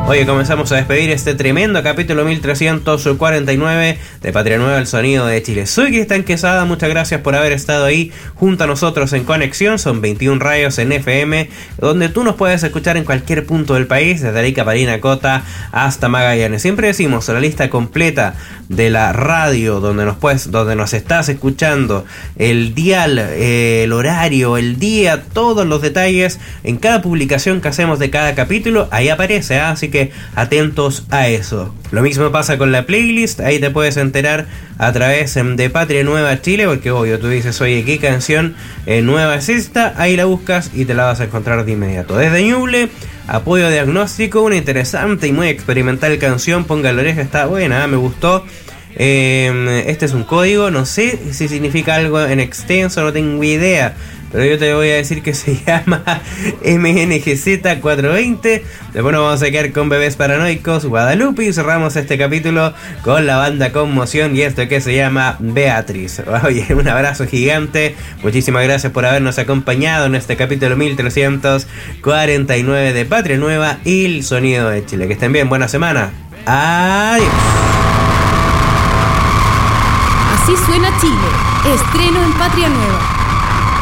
Oye, comenzamos a despedir este tremendo capítulo 1349 de Patria Nueva, el sonido de Chile. Soy Cristian Quesada, muchas gracias por haber estado ahí junto a nosotros en Conexión. Son 21 radios en FM, donde tú nos puedes escuchar en cualquier punto del país, desde Arica, Parinacota hasta Magallanes. Siempre decimos la lista completa de la radio donde nos estás escuchando, el dial, el horario, el día, todos los detalles en cada publicación que hacemos de cada capítulo, ahí aparece, así que atentos a eso. Lo mismo pasa con la playlist, ahí te puedes enterar a través de Patria Nueva Chile, porque obvio tú dices, oye, ¿qué canción nueva es esta? Ahí la buscas y te la vas a encontrar de inmediato. Desde Ñuble, Apoyo Diagnóstico, una interesante y muy experimental canción, ponga la oreja, está buena, me gustó. Este es un código, no sé si significa algo en extenso, no tengo idea, pero yo te voy a decir que se llama MNGZ420. Después nos vamos a quedar con Bebés Paranoicos, Guadalupe, y cerramos este capítulo con la banda Conmoción y esto que se llama Beatriz. Oye, un abrazo gigante, muchísimas gracias por habernos acompañado en este capítulo 1349 de Patria Nueva y el sonido de Chile. Que estén bien, buena semana, adiós. Así suena Chile, estreno en Patria Nueva.